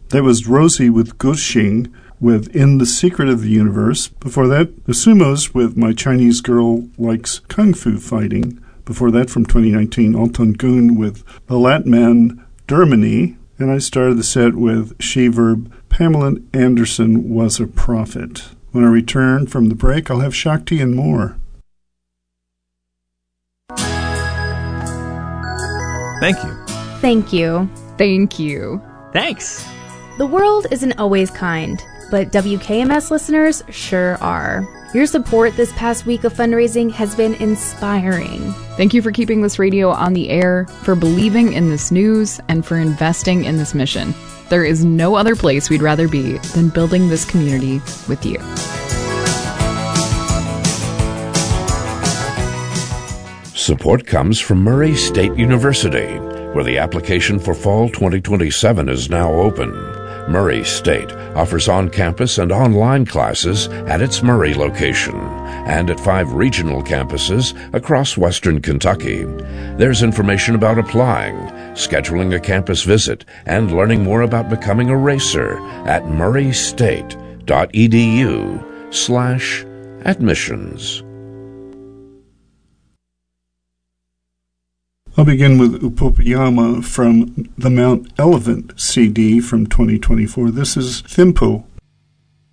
That was Rosie with Guxing with In the Secret of the Universe. Before that, the Sumos with My Chinese Girl Likes Kung Fu Fighting. Before that, from 2019, Alton Gun with The Latman Dermany. And I started the set with She-Verb, Pamela Anderson Was a Prophet. When I return from the break, I'll have Shakti and more. Thank you. Thank you. Thank you. Thanks. The world isn't always kind, but WKMS listeners sure are. Your support this past week of fundraising has been inspiring. Thank you for keeping this radio on the air, for believing in this news, and for investing in this mission. There is no other place we'd rather be than building this community with you. Support comes from Murray State University, where the application for Fall 2027 is now open. Murray State offers on-campus and online classes at its Murray location and at 5 regional campuses across western Kentucky. There's information about applying, scheduling a campus visit, and learning more about becoming a racer at murraystate.edu/admissions. I'll begin with Upopayama from the Mount Elephant CD from 2024. This is Thimpo.